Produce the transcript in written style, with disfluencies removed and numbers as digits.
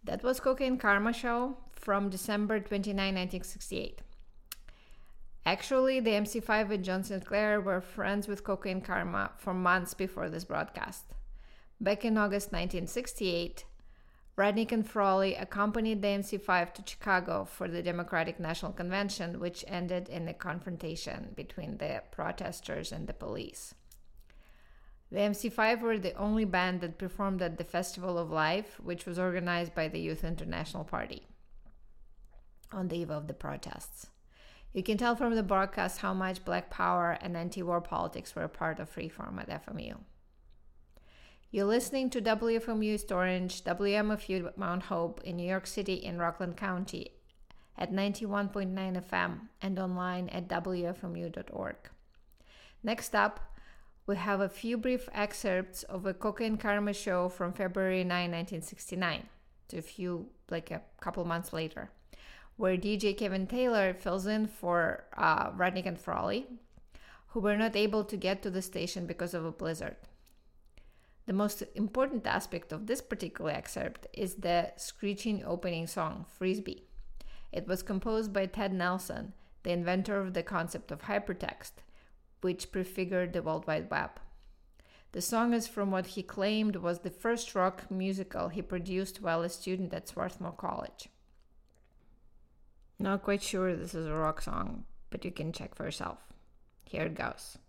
That was Cocaine Karma Show from December 29, 1968. Actually, the MC5 and John Sinclair were friends with Cocaine Karma for months before this broadcast. Back in August 1968, Rudnick and Frawley accompanied the MC5 to Chicago for the Democratic National Convention, which ended in a confrontation between the protesters and the police. The MC5 were the only band that performed at the Festival of Life, which was organized by the Youth International Party on the eve of the protests. You can tell from the broadcast how much Black Power and anti-war politics were a part of Freeform at FMU. You're listening to WFMU East Orange, WMFU Mount Hope in New York City and Rockland County at 91.9 FM and online at WFMU.org. Next up, we have a few brief excerpts of a Cocaine Karma show from February 9, 1969, so a couple months later, where DJ Kevin Taylor fills in for Rudnick and Frawley, who were not able to get to the station because of a blizzard. The most important aspect of this particular excerpt is the screeching opening song, Frisbee. It was composed by Ted Nelson, the inventor of the concept of hypertext, which prefigured the World Wide Web. The song is from what he claimed was the first rock musical he produced while a student at Swarthmore College. Not quite sure this is a rock song, but you can check for yourself. Here it goes.